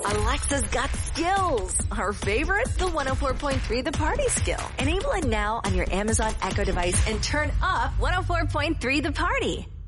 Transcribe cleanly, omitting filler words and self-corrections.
Alexa's got skills. Her favorite? The 104.3 The Party skill. Enable it now on your Amazon Echo device and turn up 104.3 The Party.